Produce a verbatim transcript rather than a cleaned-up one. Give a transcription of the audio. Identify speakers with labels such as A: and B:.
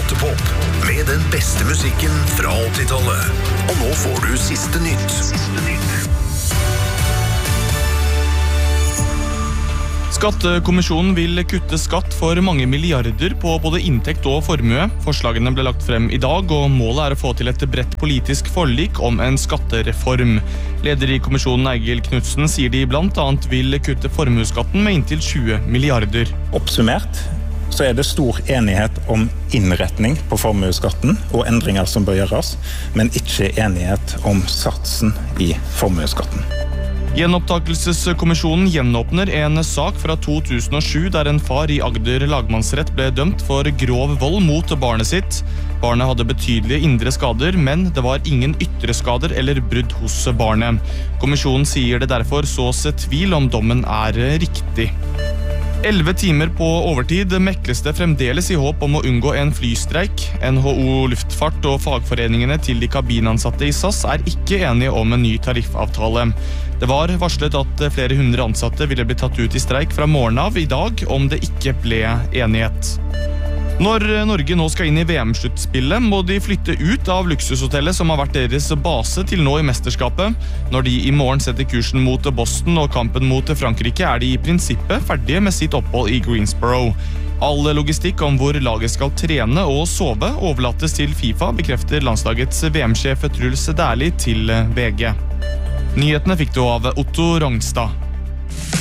A: Åttepop, med den beste musikken fra åttitallet. Og nå får du siste nytt. Siste nytt.
B: Skattekommisjonen vil kutte skatt for mange milliarder på både inntekt og formue. Forslagene ble lagt frem i dag, og målet er å få til et bredt politisk forlik om en skattereform. Leder i kommisjonen Eigil Knudsen sier de blant annet vil kutte formueskatten med inntil tjue milliarder.
C: Oppsummert så er det stor enighet om innretning på formueskatten og endringer som bør gjøres, men ikke enighet om satsen i formueskatten.
B: Gjenopptakelseskommisjonen gjenåpner en sak fra to tusen og sju der en far i Agder lagmannsrett ble dømt for grov vold mot barnet sitt. Barnet hadde betydelige indre skader, men det var ingen ytre skader eller brudd hos barnet. Kommisjonen sier det derfor sås tvil om dommen er riktig. Elleve timer på overtid mekles det fremdeles i håp om å unngå en flystreik. N H O Luftfart og fagforeningene til de kabinansatte i S A S er ikke enige om en ny tariffavtale. Det var varslet at flere hundre ansatte ville bli tatt ut i streik fra morgen av i dag om det ikke ble enighet. Når Norge nå skal inn i V M-sluttspillet, må de flytte ut av luksushotellet som har vært deres base til nå i mesterskapet. Når de i morgen setter kursen mot Boston og kampen mot Frankrike, er de i prinsippet ferdige med sitt opphold i Greensboro. All logistikk om hvor laget skal trene og sove overlates til FIFA, bekrefter landslagets V M-sjef Truls Dærli til V G. Nyhetene fikk du av Otto Rongstad.